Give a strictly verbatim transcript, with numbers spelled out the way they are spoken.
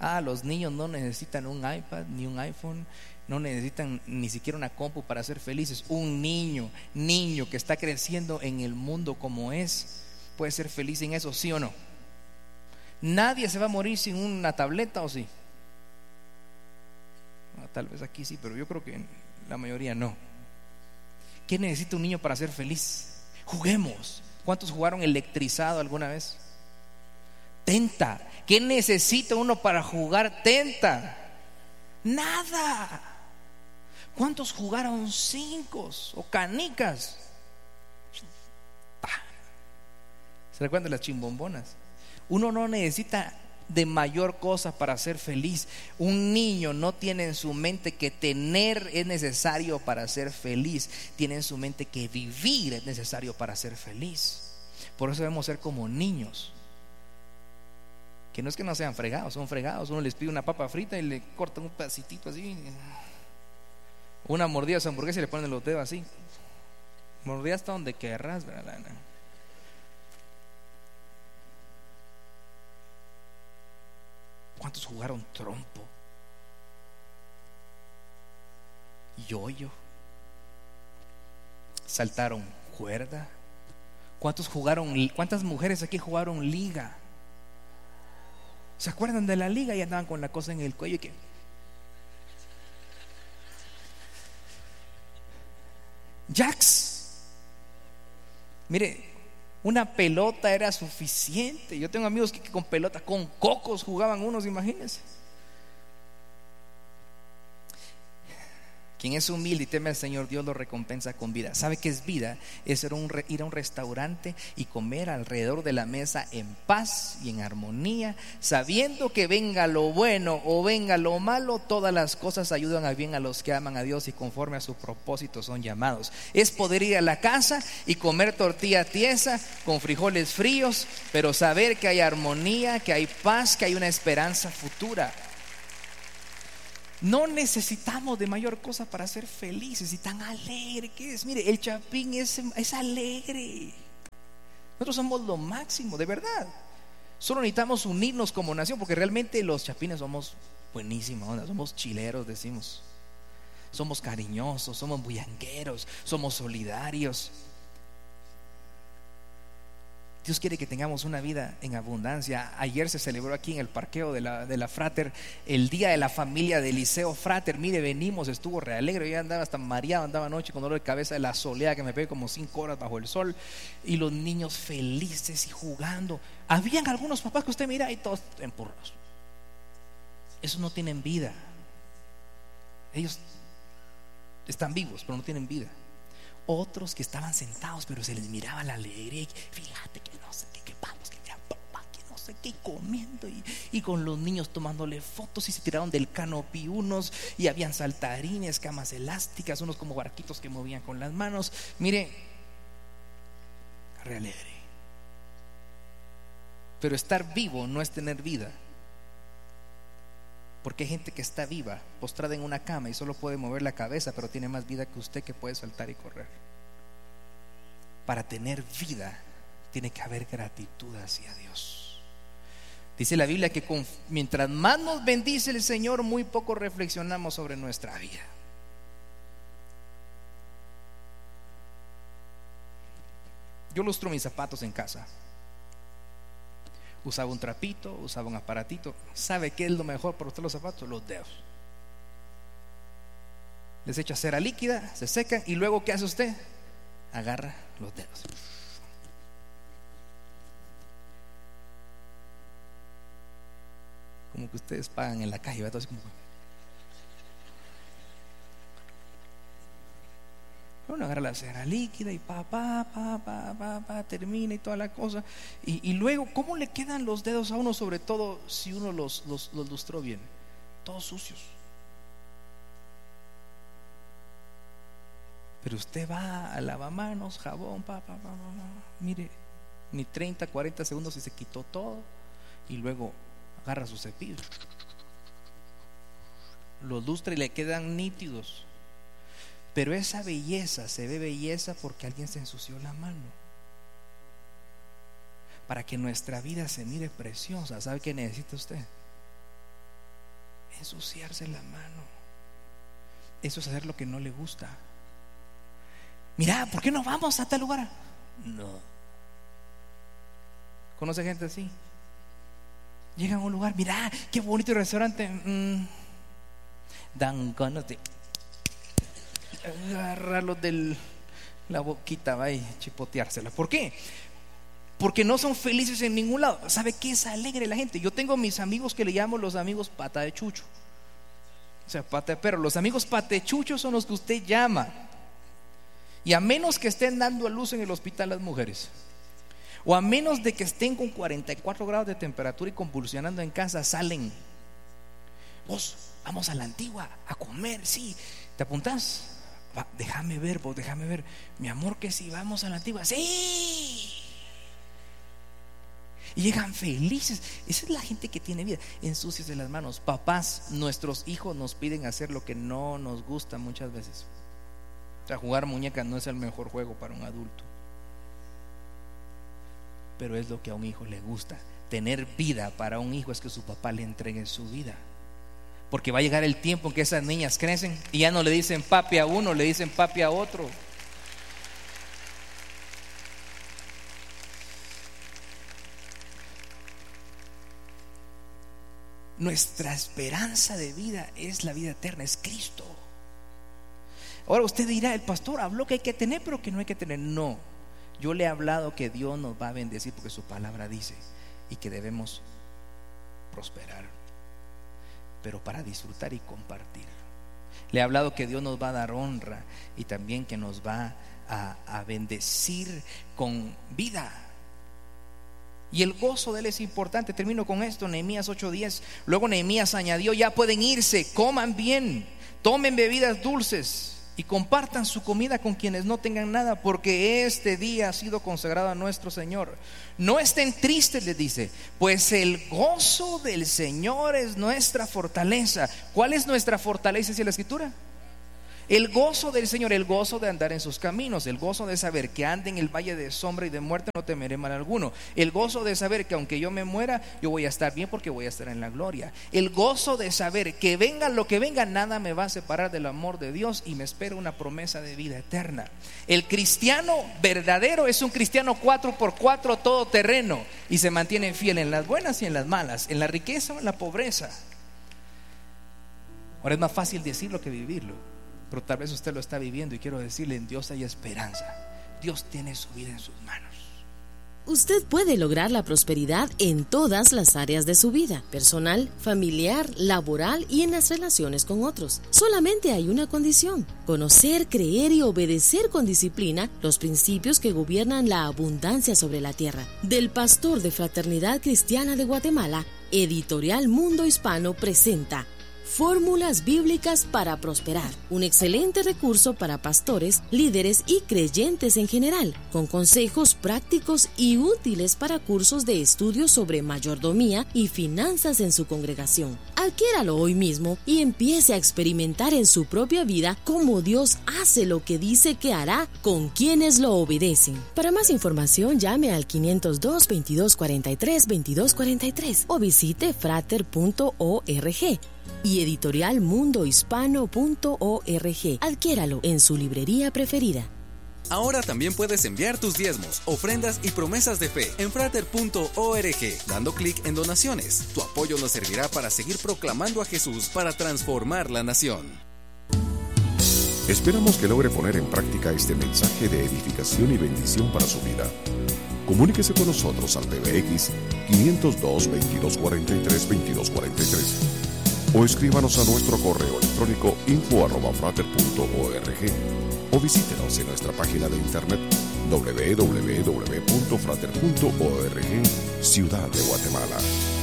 Ah, los niños no necesitan un iPad ni un iPhone, no necesitan ni siquiera una compu para ser felices. Un niño, niño que está creciendo en el mundo como es, puede ser feliz en eso, ¿sí o no? Nadie se va a morir sin una tableta, ¿o sí? Ah, tal vez aquí sí, pero yo creo que la mayoría no. ¿Qué necesita un niño para ser feliz? Juguemos. ¿Cuántos jugaron electrizado alguna vez? Tenta. ¿Qué necesita uno para jugar tenta? Nada. ¿Cuántos jugaron cinco o canicas? ¿Se recuerdan de las chimbombonas? Uno no necesita de mayor cosa para ser feliz. Un niño no tiene en su mente que tener es necesario para ser feliz. Tiene en su mente que vivir es necesario para ser feliz. Por eso debemos ser como niños. Que no es que no sean fregados, son fregados. Uno les pide una papa frita y le cortan un pedacitito así, una mordida de esa hamburguesa y le ponen los dedos así. Mordida hasta donde querrás, ¿verdad? ¿Cuántos jugaron trompo? Yoyo. Saltaron cuerda. ¿Cuántos jugaron? ¿Cuántas mujeres aquí jugaron liga? ¿Se acuerdan de la liga? Y andaban con la cosa en el cuello y que... Jacks. Mire, una pelota era suficiente. Yo tengo amigos que, que con pelota, con cocos jugaban unos, imagínense. Quien es humilde y teme al Señor, Dios lo recompensa con vida. ¿Sabe qué es vida? Es ir a, un, ir a un restaurante y comer alrededor de la mesa en paz y en armonía, sabiendo que venga lo bueno o venga lo malo, todas las cosas ayudan a bien a los que aman a Dios y conforme a su propósito son llamados. Es poder ir a la casa y comer tortilla tiesa con frijoles fríos, pero saber que hay armonía, que hay paz, que hay una esperanza futura. No necesitamos de mayor cosa para ser felices y tan alegre que es. Mire, el Chapín es, es alegre. Nosotros somos lo máximo, de verdad. Solo necesitamos unirnos como nación, porque realmente los chapines somos buenísimos, ¿no? Somos chileros, decimos. Somos cariñosos, somos bullangueros, somos solidarios. Dios quiere que tengamos una vida en abundancia. Ayer se celebró aquí en el parqueo de la, de la Frater el día de la familia del Liceo Frater. Mire, venimos, estuvo re alegre. Yo andaba hasta mareado, andaba anoche con dolor de cabeza de la soleada que me pegué como cinco horas bajo el sol. Y los niños felices y jugando. Habían algunos papás que usted mira y todos empurrados. Esos no tienen vida. Ellos están vivos, pero no tienen vida. Otros que estaban sentados, pero se les miraba la alegría. Fíjate que no sé qué, que vamos, que ya papá, que no sé qué, comiendo y, y con los niños tomándole fotos y se tiraron del canopy unos y habían saltarines, camas elásticas, unos como barquitos que movían con las manos. Mire, re alegre. Pero estar vivo no es tener vida. Porque hay gente que está viva, postrada en una cama y solo puede mover la cabeza, pero tiene más vida que usted, que puede saltar y correr. Para tener vida tiene que haber gratitud hacia Dios. Dice la Biblia que con, mientras más nos bendice el Señor, muy poco reflexionamos sobre nuestra vida. Yo lustro mis zapatos en casa. Usaba un trapito, usaba un aparatito. ¿Sabe qué es lo mejor para usted los zapatos? Los dedos. Les echa cera líquida, se secan y luego ¿qué hace usted? Agarra los dedos. Como que ustedes pagan en la calle, ¿verdad? Así como... Uno agarra la cera líquida y pa, pa, pa, pa, pa, pa, termina y toda la cosa. Y, y luego, ¿cómo le quedan los dedos a uno? Sobre todo si uno los, los, los lustró bien. Todos sucios. Pero usted va a lavamanos, jabón, pa, pa, pa, pa, pa. Mire, ni treinta, cuarenta segundos y se quitó todo. Y luego agarra su cepillo, los lustra y le quedan nítidos. Pero esa belleza se ve belleza porque alguien se ensució la mano. Para que nuestra vida se mire preciosa, ¿sabe qué necesita usted? ensuciarse la mano. Eso es hacer lo que no le gusta. Mira, ¿por qué no vamos a tal lugar? No. ¿Conoce gente así? Llegan a un lugar, mira, qué bonito el restaurante. Mm. Dan ganas de agarrarlos de la boquita, va, y chipoteársela. ¿Por qué? Porque no son felices en ningún lado. ¿Sabe qué es alegre la gente? Yo tengo mis amigos que le llamo los amigos pata de chucho. O sea, pata de perro. Los amigos patechuchos son los que usted llama, y a menos que estén dando a luz en el hospital las mujeres, o a menos de que estén con cuarenta y cuatro grados de temperatura y convulsionando en casa, salen. Vos, vamos a la Antigua a comer, sí, ¿te apuntás? Va, déjame ver, vos, déjame ver. Mi amor, que si vamos a la Antigua, sí. Y llegan felices. Esa es la gente que tiene vida. Ensúciese las manos. Papás, nuestros hijos nos piden hacer lo que no nos gusta muchas veces. O sea, jugar muñecas no es el mejor juego para un adulto, pero es lo que a un hijo le gusta. Tener vida para un hijo es que su papá le entregue su vida, porque va a llegar el tiempo en que esas niñas crecen y ya no le dicen papi a uno, le dicen papi a otro. Nuestra esperanza de vida es la vida eterna, es Cristo. Ahora usted dirá, el pastor habló que hay que tener, pero que no hay que tener. No, yo le he hablado que Dios nos va a bendecir, porque su palabra dice, y que debemos prosperar, pero para disfrutar y compartir. Le he hablado que Dios nos va a dar honra, y también que nos va a, a bendecir con vida. Y el gozo de Él es importante. Termino con esto, Nehemías ocho diez. Luego Nehemías añadió, ya pueden irse, coman bien, tomen bebidas dulces y compartan su comida con quienes no tengan nada, porque este día ha sido consagrado a nuestro Señor. No estén tristes, les dice, pues el gozo del Señor es nuestra fortaleza. ¿Cuál es nuestra fortaleza, dice la Escritura? El gozo del Señor, el gozo de andar en sus caminos, el gozo de saber que ande en el valle de sombra y de muerte no temeré mal alguno, el gozo de saber que aunque yo me muera, yo voy a estar bien porque voy a estar en la gloria, el gozo de saber que venga lo que venga, nada me va a separar del amor de Dios y me espera una promesa de vida eterna. El cristiano verdadero es un cristiano cuatro por cuatro todoterreno, y se mantiene fiel en las buenas y en las malas, en la riqueza o en la pobreza. Ahora es más fácil decirlo que vivirlo, pero tal vez usted lo está viviendo, y quiero decirle, en Dios hay esperanza. Dios tiene su vida en sus manos. Usted puede lograr la prosperidad en todas las áreas de su vida, personal, familiar, laboral y en las relaciones con otros. Solamente hay una condición: conocer, creer y obedecer con disciplina los principios que gobiernan la abundancia sobre la tierra. Del pastor de Fraternidad Cristiana de Guatemala, Editorial Mundo Hispano presenta Fórmulas Bíblicas para Prosperar, un excelente recurso para pastores, líderes y creyentes en general, con consejos prácticos y útiles para cursos de estudio sobre mayordomía y finanzas en su congregación. Adquiéralo hoy mismo y empiece a experimentar en su propia vida cómo Dios hace lo que dice que hará con quienes lo obedecen. Para más información, llame al quinientos dos, veintidós cuarenta y tres, veintidós cuarenta y tres o visite frater punto org y editorial mundo hispano punto org. Adquiéralo en su librería preferida. Ahora también puedes enviar tus diezmos, ofrendas y promesas de fe en frater punto org, dando clic en donaciones. Tu apoyo nos servirá para seguir proclamando a Jesús para transformar la nación. Esperamos que logre poner en práctica este mensaje de edificación y bendición para su vida. Comuníquese con nosotros al P B X quinientos dos, veintidós cuarenta y tres, veintidós cuarenta y tres o escríbanos a nuestro correo electrónico info arroba frater punto org o visítenos en nuestra página de internet doble u doble u doble u punto frater punto org, Ciudad de Guatemala.